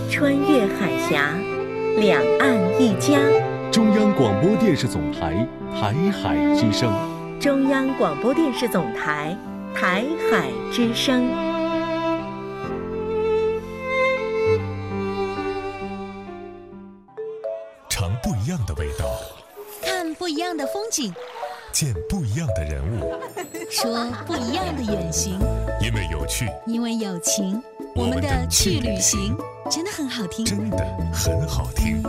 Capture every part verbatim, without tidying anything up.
穿越海峡，两岸一家。 中央广播电视总台台海之声。 中央广播电视总台台海之声。 尝不一样的味道， 看不一样的风景， 见不一样的人物， 说不一样的远行。 因为有趣， 因为有情，我们的去旅行真的很好听， 真的很好听。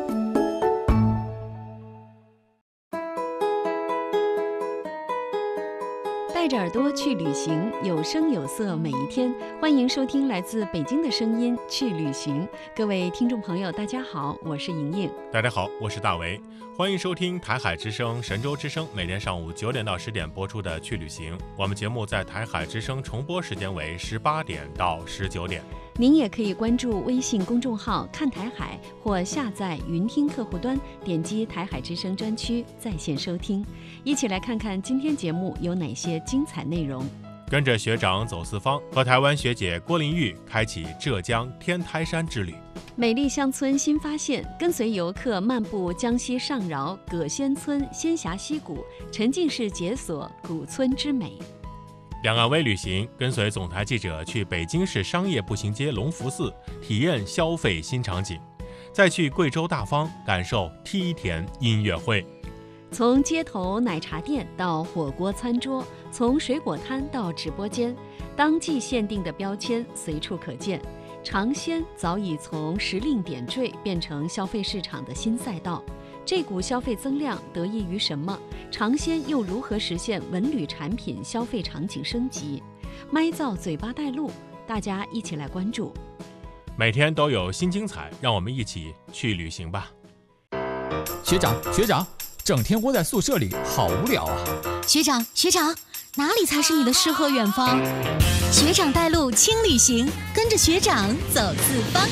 带着耳朵去旅行，有声有色每一天。欢迎收听来自北京的声音《去旅行》。各位听众朋友，大家好，我是莹莹。 大家好，我是大为。欢迎收听台海之声、神州之声，每天上午九点到十点播出的《去旅行》。我们节目在台海之声重播时间为十八点到十九点。 您也可以关注微信公众号“看台海”或下载云听客户端，点击台海之声专区在线收听。一起来看看今天节目有哪些精彩内容。 跟着学长走四方，和台湾学姐郭玲玉开启浙江天台山之旅。 美丽乡村新发现，跟随游客漫步江西上饶葛仙村仙峡溪谷，沉浸式解锁古村之美。 两岸微旅行，跟随总台记者去北京市商业步行街隆福寺，体验消费新场景；再去贵州大方，感受梯田音乐会。 从街头奶茶店到火锅餐桌，从水果摊到直播间，当季限定的标签随处可见。尝鲜早已从时令点缀变成消费市场的新赛道。这股消费增量得益于什么？尝鲜又如何实现文旅产品消费场景升级？麦噪嘴巴带路，大家一起来关注。 每天都有新精彩，让我们一起去旅行吧。 学长学长，整天窝在宿舍里好无聊啊。 学长学长，哪里才是你的诗和远方？学长带路轻旅行，跟着学长走四方。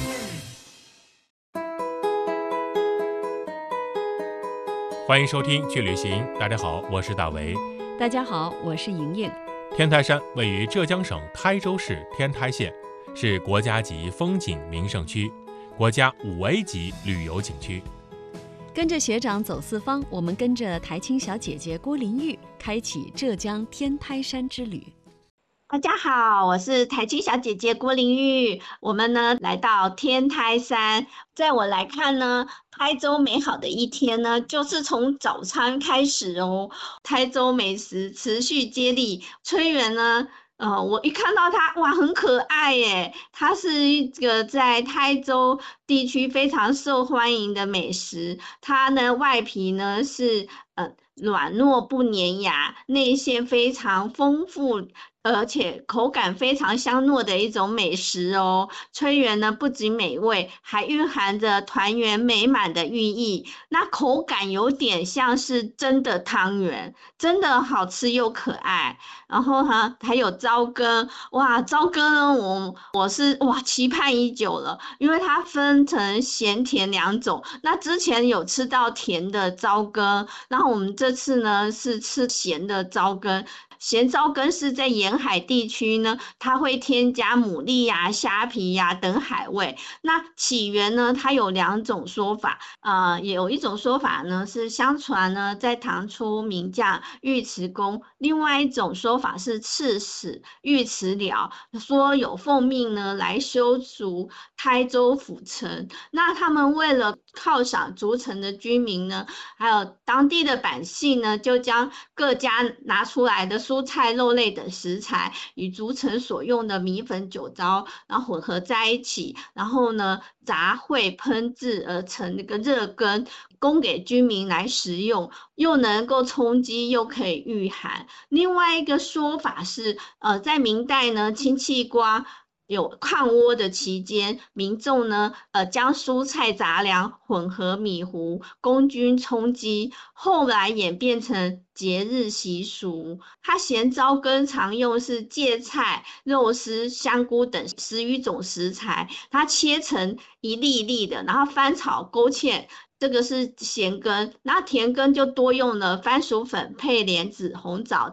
欢迎收听去旅行。大家好，我是大为。 大家好，我是莹莹。 天台山位于浙江省台州市天台县，是国家级风景名胜区，国家五 A 级旅游景区。 跟着学长走四方，我们跟着台青小姐姐郭玲玉开启浙江天台山之旅。 大家好，我是台青小姐姐郭玲玉。我们呢来到天台山，在我来看呢，台州美好的一天呢，就是从早餐开始哦。台州美食持续接力，炊圆呢。呃，我一看到它，哇，很可爱耶！它是一个在台州地区非常受欢迎的美食。它呢，外皮呢是呃软糯不粘牙，内馅非常丰富，而且口感非常香糯的一种美食哦。炊圆呢不仅美味，还蕴含着团圆美满的寓意。那口感有点像是真的汤圆，真的好吃又可爱。然后呢，还有糟羹，哇，糟羹呢，我我是哇期盼已久了，因为它分成咸甜两种。那之前有吃到甜的糟羹，然后我们这次呢是吃咸的糟羹。咸糟羹是在沿海地区呢，它会添加牡蛎呀、虾皮呀等海味。那起源呢，它有两种说法，呃，有一种说法呢是相传呢在唐初名将尉迟恭，另外一种说法是刺史尉迟辽，说有奉命呢来修筑台州府城。那他们为了犒赏筑城的居民呢，还有当地的百姓呢，就将各家拿出来的蔬菜、肉类等食材与筑城所用的米粉、酒糟，然后混合在一起，然后呢杂烩烹制而成那个热羹，供给居民来食用，又能够充饥，又可以御寒。另外一个说法是，呃，在明代呢，氢气瓜有抗倭的期间，民众呢，呃，将蔬菜杂粮混合米糊，供军充饥，后来演变成节日习俗。它咸糟羹常用是芥菜、肉丝、香菇等十余种食材，它切成一粒一粒的，然后翻炒勾芡。这个是咸羹，那甜羹就多用了番薯粉、配莲子、红枣等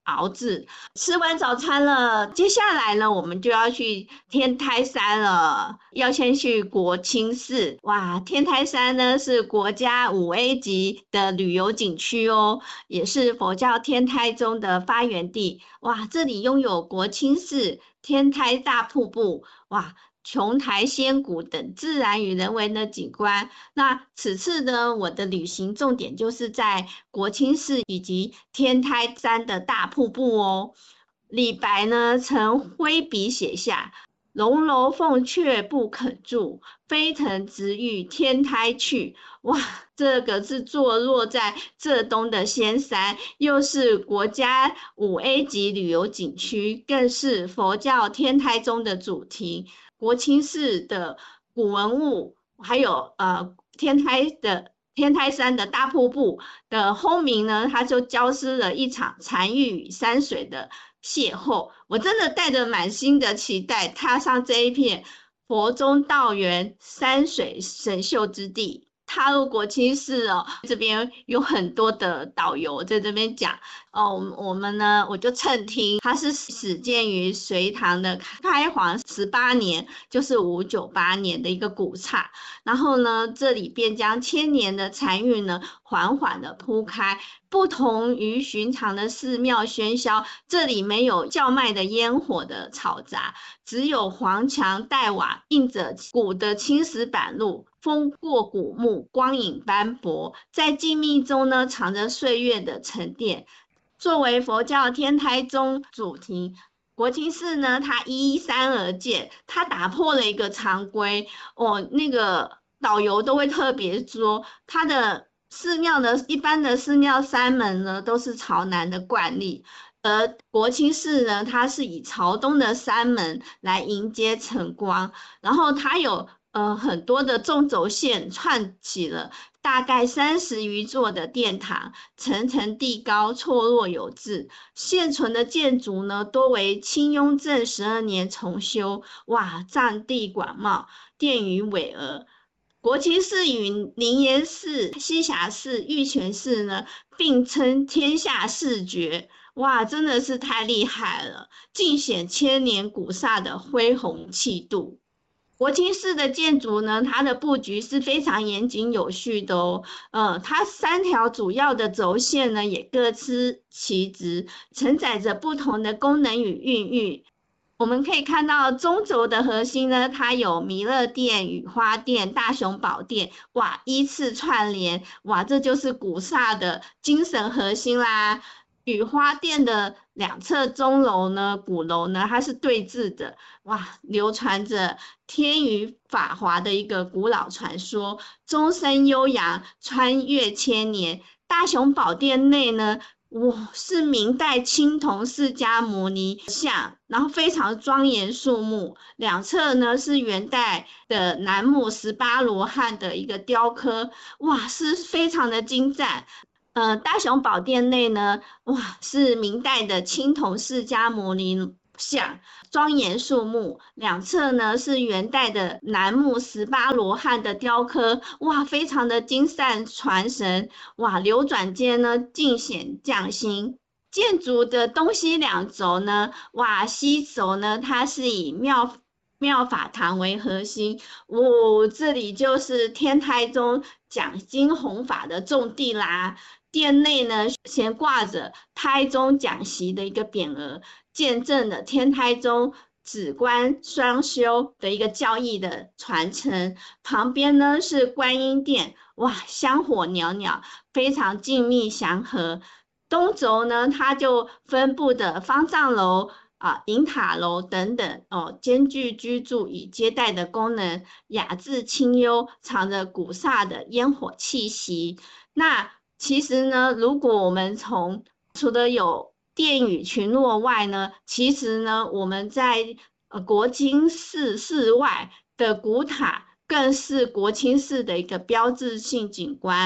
熬制。吃完早餐了，接下来呢，我们就要去天台山了。要先去国清寺。哇，天台山呢是国家五 A 级的旅游景区哦，也是佛教天台宗的发源地。哇，这里拥有国清寺、天台大瀑布，哇，琼台仙谷等自然与人为的景观。那此次呢，我的旅行重点就是在国清寺以及天台山的大瀑布哦。李白呢曾挥笔写下“龙楼凤阙不肯住，飞腾直欲天台去”。哇，这个是坐落在浙东的仙山，又是国家五 A 级旅游景区，更是佛教天台宗的主题。国清寺的古文物，还有呃天台的天台山的大瀑布的轰鸣呢，它就交织了一场禅郁与山水的邂逅。我真的带着满心的期待，踏上这一片佛宗道源、山水神秀之地。踏入国清寺哦，这边有很多的导游在这边讲哦，我们呢我就蹭听，它是始建于隋唐的开皇十八年，就是五九八年的一个古刹。然后呢，这里便将千年的禅郁呢缓缓的铺开。不同于寻常的寺庙喧嚣，这里没有叫卖的烟火的嘈杂，只有黄墙黛瓦映着古的青石板路，风过古木，光影斑驳，在静谧中呢藏着岁月的沉淀。作为佛教天台宗主题，国清寺呢它依山而建，它打破了一个常规哦，那个导游都会特别说它的寺庙的一般的寺庙山门呢都是朝南的惯例，而国清寺呢它是以朝东的山门来迎接晨光，然后它有呃很多的纵轴线串起了大概三十余座的殿堂，层层递高，错落有致。现存的建筑呢多为清雍正十二年重修，哇，占地广袤，殿宇巍峨。国清寺与灵岩寺、栖霞寺、玉泉寺呢并称天下四绝，哇，真的是太厉害了，尽显千年古刹的恢宏气度。国清寺的建筑呢，它的布局是非常严谨有序的哦。呃，它三条主要的轴线呢，也各司其职，承载着不同的功能与孕育。我们可以看到中轴的核心呢，它有弥勒殿、雨花殿、大雄宝殿，哇，依次串联，哇，这就是古刹的精神核心啦。雨花殿的两侧钟楼呢，鼓楼呢，它是对峙的，哇，流传着天宇法华的一个古老传说，钟声悠扬，穿越千年。大雄宝殿内呢，哇，是明代青铜释迦牟尼像，然后非常庄严肃穆。两侧呢是元代的楠木十八罗汉的一个雕刻，哇，是非常的精湛。呃，大雄宝殿内呢，哇，是明代的青铜释迦牟尼像，庄严肃穆。两侧呢是元代的楠木十八罗汉的雕刻，哇，非常的精湛传神，哇，流转间呢尽显匠心。建筑的东西两轴呢，哇，西轴呢它是以妙妙法堂为核心，哦，这里就是天台宗讲经弘法的重地啦。殿内呢悬挂着台宗讲习的一个匾额，见证了天台宗止观双修的一个教义的传承。旁边呢是观音殿，哇，香火袅袅，非常静谧祥和。东轴呢它就分布的方丈楼啊、银塔楼等等哦，兼具居住与接待的功能，雅致清幽，藏着古刹的烟火气息。那其实呢，如果我们从除了有殿宇群落外呢，其实呢，我们在呃国清寺寺外的古塔更是国清寺的一个标志性景观。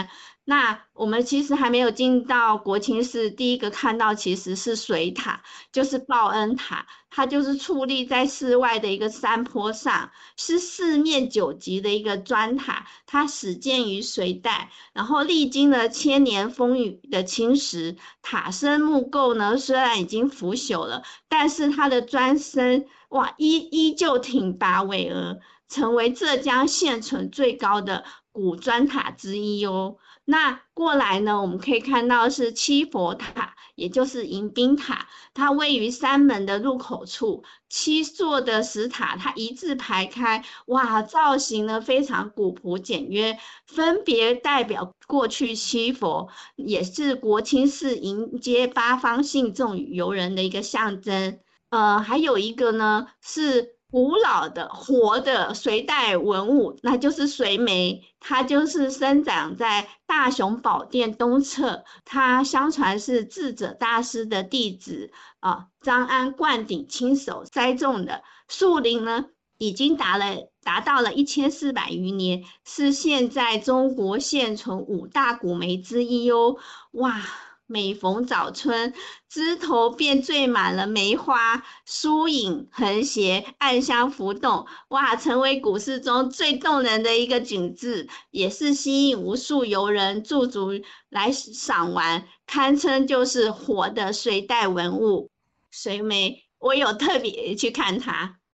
那我们其实还没有进到国清寺，第一个看到其实是水塔，就是报恩塔，它就是矗立在寺外的一个山坡上，是四面九级的一个砖塔，它始建于隋代，然后历经了千年风雨的侵蚀，塔身木构呢虽然已经腐朽了，但是它的砖身哇依依旧挺拔巍峨，成为浙江现存最高的古砖塔之一哦。那过来呢，我们可以看到是七佛塔，也就是迎宾塔，它位于山门的入口处，七座的石塔它一字排开，哇，造型呢非常古朴简约，分别代表过去七佛，也是国清寺迎接八方信众与游人的一个象征。呃，还有一个呢是古老的活的隋代文物，那就是隋眉，它就是生长在大雄宝殿东侧，它相传是智者大师的弟子啊张安灌顶亲手栽种的，树龄呢已经达了达到了一千四百余年，是现在中国现存五大古梅之一哦。哇！每逢早春，枝头便缀满了梅花，疏影横斜，暗香浮动，哇，成为古寺中最动人的一个景致，也是吸引无数游人驻足来赏玩，堪称就是活的隋代文物。隋眉，我有特别去看它。